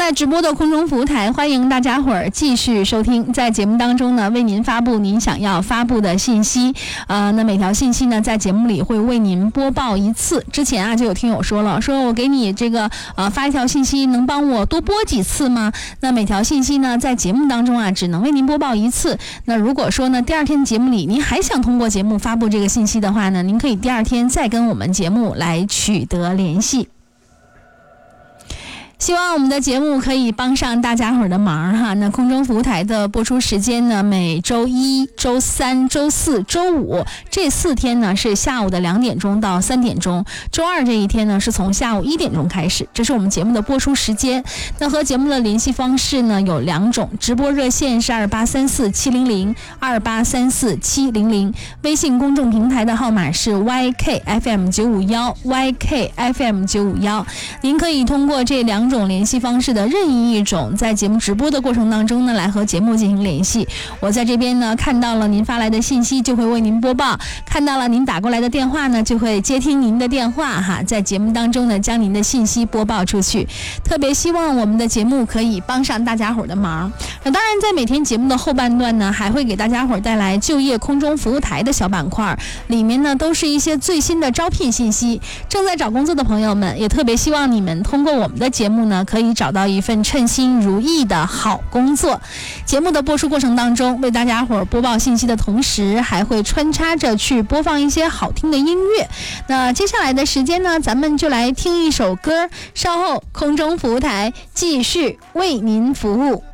在直播的空中服务台，欢迎大家伙儿继续收听。在节目当中呢，为您发布您想要发布的信息。那每条信息呢，在节目里会为您播报一次。之前啊，就有听友说了，说我给你这个发一条信息，能帮我多播几次吗？那每条信息呢，在节目当中啊，只能为您播报一次。那如果说呢，第二天节目里您还想通过节目发布这个信息的话呢，您可以第二天再跟我们节目来取得联系。希望我们的节目可以帮上大家伙的忙哈。那空中服务台的播出时间呢，每周一、周三、周四、周五这4天呢是下午的2点钟到3点钟，周二这一天呢是从下午1点钟开始，这是我们节目的播出时间。那和节目的联系方式呢有2种，直播热线是2834-700 2834-700，微信公众平台的号码是 YKFM951 YKFM951。您可以通过这2种联系方式的任意一种，在节目直播的过程当中呢，来和节目进行联系。我在这边呢看到了您发来的信息，就会为您播报；看到了您打过来的电话呢，就会接听您的电话哈，在节目当中呢将您的信息播报出去。特别希望我们的节目可以帮上大家伙的忙。那当然，在每天节目的后半段呢，还会给大家伙带来就业空中服务台的小板块，里面呢都是一些最新的招聘信息。正在找工作的朋友们，也特别希望你们通过我们的节目呢，可以找到一份称心如意的好工作。节目的播出过程当中，为大家伙播报信息的同时，还会穿插着去播放一些好听的音乐。那接下来的时间呢，咱们就来听一首歌，稍后空中服务台继续为您服务。